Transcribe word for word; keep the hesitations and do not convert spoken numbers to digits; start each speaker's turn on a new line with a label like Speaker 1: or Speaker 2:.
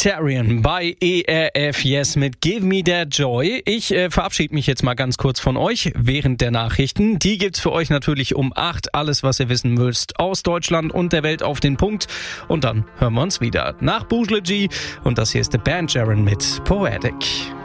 Speaker 1: Sectarian bei E R F Yes mit Give Me That Joy. Ich äh, verabschiede mich jetzt mal ganz kurz von euch während der Nachrichten. Die gibt's für euch natürlich um acht. Alles, was ihr wissen müsst aus Deutschland und der Welt auf den Punkt. Und dann hören wir uns wieder nach Boujle G. Und das hier ist The Band Jaron mit Poetic.